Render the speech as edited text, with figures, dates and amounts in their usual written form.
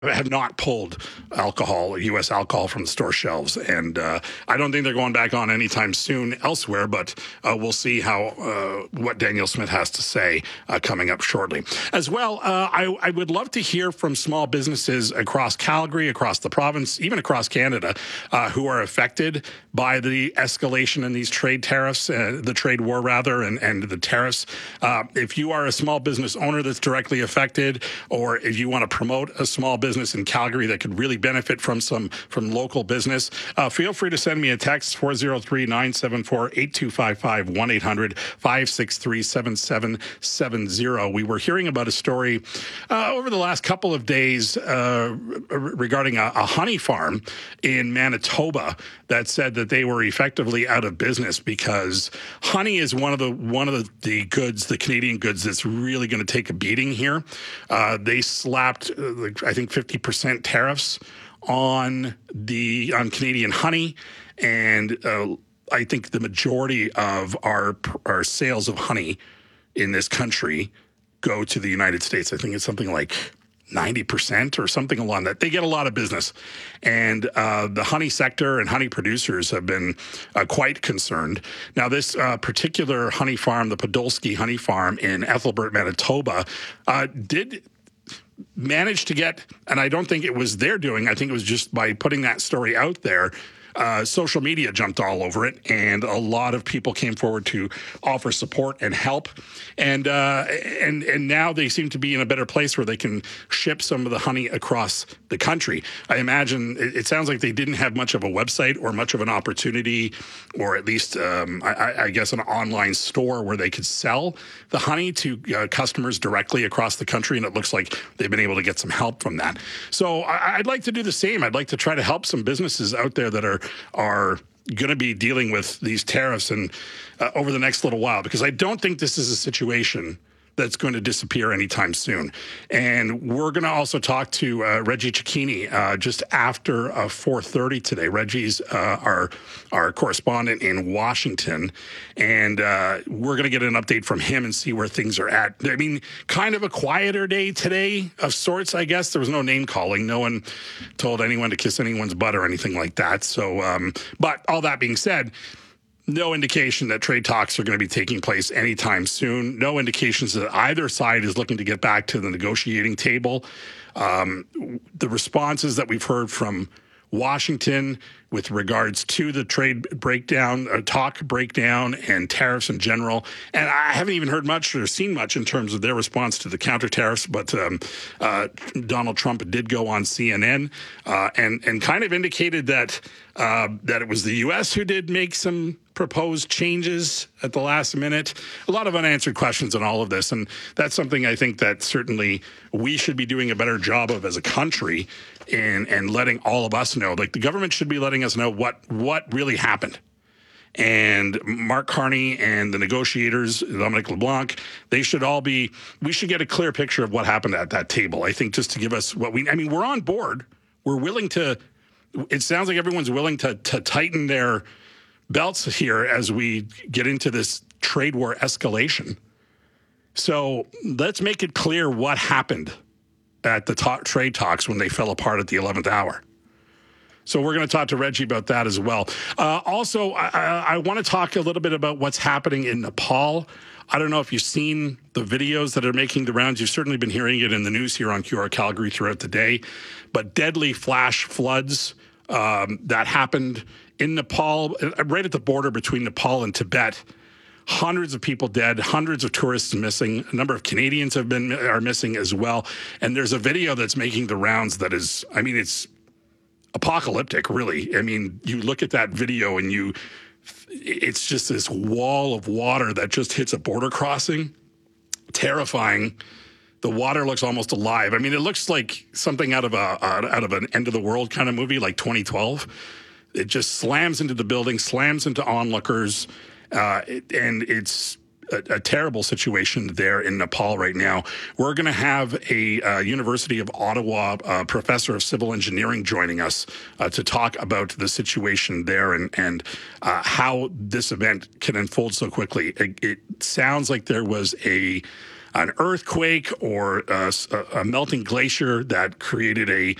have not pulled alcohol, U.S. alcohol, from the store shelves. And I don't think they're going back on anytime soon elsewhere, but we'll see what Danielle Smith has to say coming up shortly. As well, I would love to hear from small businesses across Calgary, across the province, even across Canada, who are affected by the escalation in these trade tariffs, the trade war rather, and the tariffs. If you are a small business owner that's directly affected, or if you want to promote a small business in Calgary that could really benefit from local business, feel free to send me a text, 403-974-8255, 1-800-563-7770. We were hearing about a story over the last couple of days regarding a honey farm in Manitoba that said that they were effectively out of business because honey is one of the goods, the Canadian goods, that's really going to take a beating here. They slapped, I think, 50% tariffs on Canadian honey, and I think the majority of our sales of honey in this country go to the United States. I think it's something like 90% or something along that. They get a lot of business. And the honey sector and honey producers have been quite concerned. Now, this particular honey farm, the Podolsky Honey Farm in Ethelbert, Manitoba, did manage to get, and I don't think it was their doing, I think it was just by putting that story out there, social media jumped all over it, and a lot of people came forward to offer support and help. And now they seem to be in a better place where they can ship some of the honey across the country. I imagine it sounds like they didn't have much of a website or much of an opportunity, or at least, I guess, an online store where they could sell the honey to customers directly across the country. And it looks like they've been able to get some help from that. So I'd like to do the same. I'd like to try to help some businesses out there that are going to be dealing with these tariffs and over the next little while, because I don't think this is a situation that's going to disappear anytime soon. And we're going to also talk to Reggie Cecchini just after 4:30 today. Reggie's our correspondent in Washington, and we're going to get an update from him and see where things are at. I mean, kind of a quieter day today of sorts, I guess. There was no name calling. No one told anyone to kiss anyone's butt or anything like that. So, but all that being said, no indication that trade talks are going to be taking place anytime soon. No indications that either side is looking to get back to the negotiating table. The responses that we've heard from Washington with regards to the trade breakdown, talk breakdown, and tariffs in general. And I haven't even heard much or seen much in terms of their response to the counter tariffs, but Donald Trump did go on CNN and kind of indicated that it was the U.S. who did make some proposed changes at the last minute. A lot of unanswered questions on all of this, and that's something I think that certainly we should be doing a better job of as a country and letting all of us know. Like, the government should be letting us know what really happened. And Mark Carney and the negotiators, Dominic LeBlanc, we should get a clear picture of what happened at that table. I think just to give us we're on board. We're willing to, it sounds like everyone's willing to tighten their belts here as we get into this trade war escalation. So let's make it clear what happened at the trade talks when they fell apart at the 11th hour. So we're going to talk to Reggie about that as well. Also, I want to talk a little bit about what's happening in Nepal. I don't know if you've seen the videos that are making the rounds. You've certainly been hearing it in the news here on QR Calgary throughout the day. But deadly flash floods that happened in Nepal, right at the border between Nepal and Tibet. Hundreds of people dead, hundreds of tourists missing. A number of Canadians are missing as well. And there's a video that's making the rounds that is, it's apocalyptic, really. I mean, you look at that video and it's just this wall of water that just hits a border crossing. Terrifying. The water looks almost alive. I mean, it looks like something out of an end of the world kind of movie, like 2012. It just slams into the building, slams into onlookers, and it's a terrible situation there in Nepal right now. We're going to have a University of Ottawa professor of civil engineering joining us to talk about the situation there and how this event can unfold so quickly. It sounds like there was a an earthquake or a melting glacier that created